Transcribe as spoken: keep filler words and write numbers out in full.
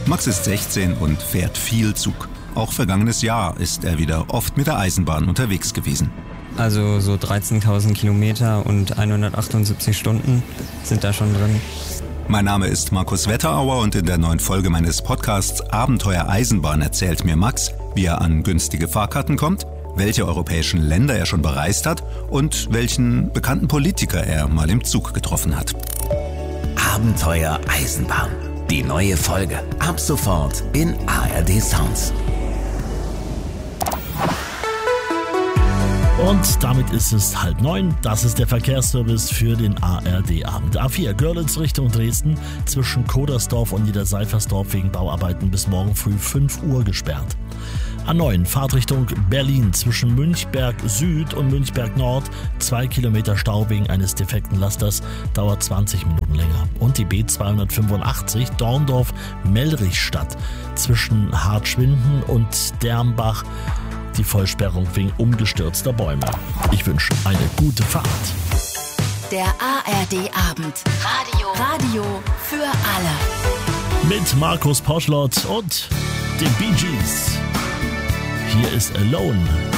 Max ist sechzehn und fährt viel Zug. Auch vergangenes Jahr ist er wieder oft mit der Eisenbahn unterwegs gewesen. Also so dreizehntausend Kilometer und hundertachtundsiebzig Stunden sind da schon drin. Mein Name ist Markus Wetterauer und in der neuen Folge meines Podcasts Abenteuer Eisenbahn erzählt mir Max, wie er an günstige Fahrkarten kommt, welche europäischen Länder er schon bereist hat und welchen bekannten Politiker er mal im Zug getroffen hat. Abenteuer Eisenbahn. Die neue Folge ab sofort in A R D Sounds. Und damit ist es halb neun. Das ist der Verkehrsservice für den A R D-Abend. A vier Görlitz Richtung Dresden zwischen Kodersdorf und Niederseifersdorf wegen Bauarbeiten bis morgen früh fünf Uhr gesperrt. A neun Fahrtrichtung Berlin zwischen Münchberg Süd und Münchberg Nord. Zwei Kilometer Stau wegen eines defekten Lasters, dauert zwanzig Minuten länger. Und die B zweihundertfünfundachtzig Dorndorf-Mellrichstadt zwischen Hartschwinden und Dermbach. Die Vollsperrung wegen umgestürzter Bäume. Ich wünsche eine gute Fahrt. Der A R D-Abend. Radio. Radio für alle. Mit Markus Poschlott und den Bee Gees. Hier ist Alone.